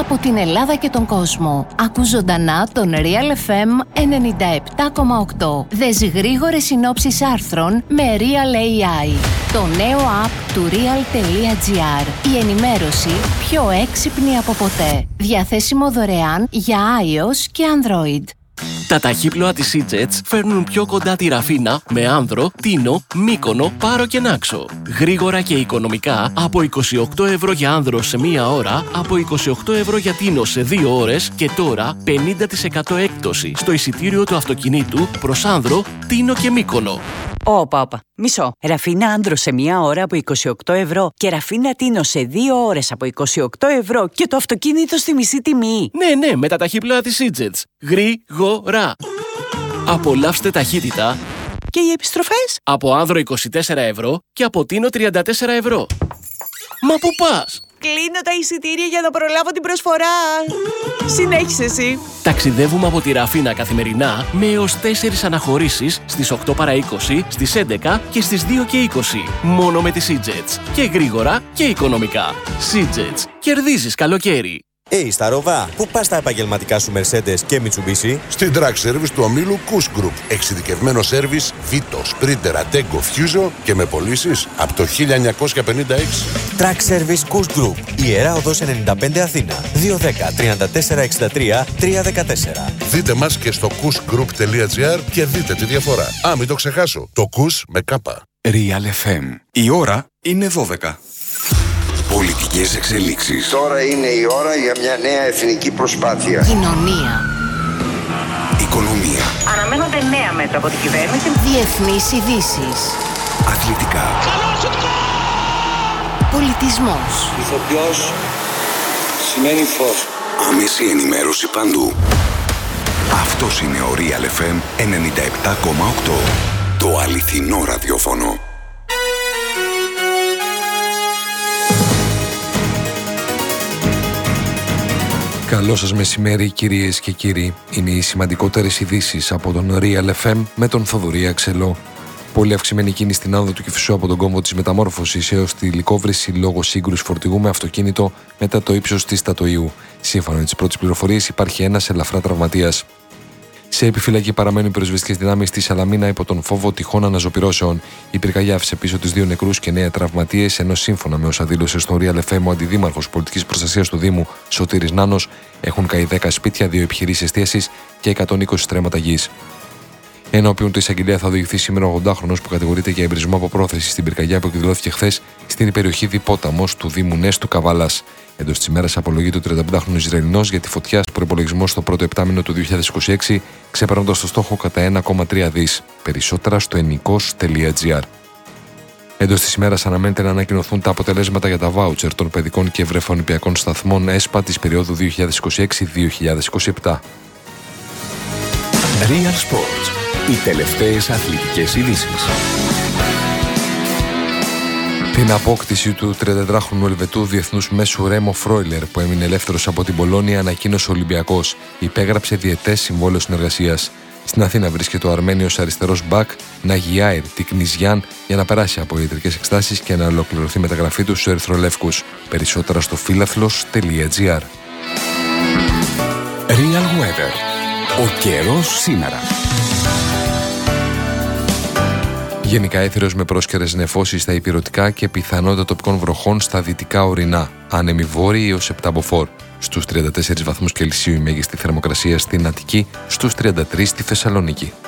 από την Ελλάδα και τον κόσμο. Ακού ζωντανά τον Real FM 97,8. Δες γρήγορες συνόψεις άρθρων με Real AI. Το νέο app του Real.gr. Η ενημέρωση πιο έξυπνη από ποτέ. Διαθέσιμο δωρεάν για iOS και Android. Τα ταχύπλοα της Seajets φέρνουν πιο κοντά τη Ραφίνα με Άνδρο, Τίνο, Μύκονο, Πάρο και Νάξο. Γρήγορα και οικονομικά από 28 ευρώ για Άνδρο σε 1 ώρα, από 28 ευρώ για Τίνο σε 2 ώρες και τώρα 50% έκπτωση στο εισιτήριο του αυτοκινήτου προς Άνδρο, Τίνο και Μύκονο. Όπα. Μισό. Ραφίνα Άνδρο σε 1 ώρα από 28 ευρώ και Ραφίνα Τίνο σε 2 ώρες από 28 ευρώ και το αυτοκίνητο στη μισή τιμή. Ναι, με τα ταχύπλοα της Seajets. Γρήγορα. Απολαύστε ταχύτητα. Και οι επιστροφές? Από Άνδρο 24 ευρώ και από Τίνο 34 ευρώ. Μα πού πας? Κλείνω τα εισιτήρια για να προλάβω την προσφορά. Συνέχισε εσύ. Ταξιδεύουμε από τη Ραφίνα καθημερινά με έως 4 αναχωρήσεις στις 8 παρά 20, στις 11 και στις 2 και 20. Μόνο με τη Seajets. Και γρήγορα και οικονομικά. Seajets. Κερδίζεις καλοκαίρι. Στα Ροβά, πού πας τα επαγγελματικά σου Mercedes και Mitsubishi? Στην Track Service του ομίλου Kuss Group. Εξειδικευμένο σέρβις Vito, Sprinter, Ateco, Fuso και με πωλήσεις από το 1956. Track Service Kuss Group. Ιερά Οδός 95 Αθήνα. 210 34 63 314. Δείτε μας και στο kussgroup.gr και δείτε τη διαφορά. Μην το ξεχάσω. Το Kuss με κάπα. Real FM. Η ώρα είναι 12. Πολιτικές εξελίξεις. Τώρα είναι η ώρα για μια νέα εθνική προσπάθεια. Κοινωνία. Οικονομία. Αναμένονται νέα μέτρα από την κυβέρνηση. Διεθνείς ειδήσεις. Αθλητικά. Πολιτισμός. Ηθοποιός σημαίνει φως. Άμεση ενημέρωση παντού. Αυτός είναι ο Real FM 97,8. Το αληθινό ραδιόφωνο. Καλό σας μεσημέρι κυρίες και κύριοι. Είναι οι σημαντικότερες ειδήσεις από τον Real FM με τον Θοδωρή Αξελό. Πολύ αυξημένη κίνηση στην άνοδο του Κηφισού από τον κόμβο της Μεταμόρφωσης έως τη Λυκόβρηση λόγω σύγκρουσης φορτηγού με αυτοκίνητο μετά το ύψος της Τατοϊού. Σύμφωνα με τις πρώτες πληροφορίες, υπάρχει ένας ελαφρά τραυματίας. Σε επιφυλακή παραμένουν οι πυροσβεστικές δυνάμεις στη Σαλαμίνα υπό τον φόβο τυχόν αναζωπυρώσεων. Η πυρκαγιά άφησε πίσω τις 2 νεκρούς και 9 τραυματίες, ενώ σύμφωνα με όσα δήλωσε στο Real FM ο αντιδήμαρχος πολιτικής προστασίας του Δήμου Σωτήρης Νάνος, έχουν καεί 10 σπίτια, 2 επιχειρήσεις εστίασης και 120 στρέμματα γης. Ενώπιον του εισαγγελέα θα οδηγηθεί σήμερα ο 80χρονος που κατηγορείται για εμπρισμό από πρόθεση στην πυρκαγιά που εκδηλώθηκε χθες στην περιοχή Διπόταμος του Δήμου Νέστου Καβάλας. Εντός της ημέρας απολογείται ο 35χρονος Ισραηλινός για τη φωτιά στο προϋπολογισμό στο πρώτο επτάμηνο του 2026, ξεπερνώντας το στόχο κατά 1,3 δις. Περισσότερα στο enikos.gr. Εντός της ημέρας αναμένεται να ανακοινωθούν τα αποτελέσματα για τα βάουτσερ των παιδικών και βρεφονιπιακών σταθμών ΕΣΠΑ της περίοδου 2026-2027. Real Sports. Οι τελευταίες αθλητικές ειδήσεις. Την απόκτηση του 34χρονου Ελβετού διεθνούς μέσου Ρέμο Φρόιλερ που έμεινε ελεύθερος από την Πολώνια ανακοίνωσε ο Ολυμπιακός. Υπέγραψε διετές συμβόλαιο συνεργασίας. Στην Αθήνα βρίσκεται ο Αρμένιος αριστερός μπακ Ναγιάιρ Τικνιζιάν για να περάσει από ιατρικές εξετάσεις και να ολοκληρωθεί η μεταγραφή του στους ερυθρολεύκους. Περισσότερα στο φίλαθλος.gr. Real Weather. Ο καιρός σήμερα. Γενικά έθυρος με πρόσκαιρες νεφώσεις στα ηπειρωτικά και πιθανότητα τοπικών βροχών στα δυτικά ορεινά. Άνεμοι βόρειοι έως 7 μποφόρ. Στους 34 βαθμούς Κελσίου η μέγιστη θερμοκρασία στην Αττική, στους 33 στη Θεσσαλονίκη.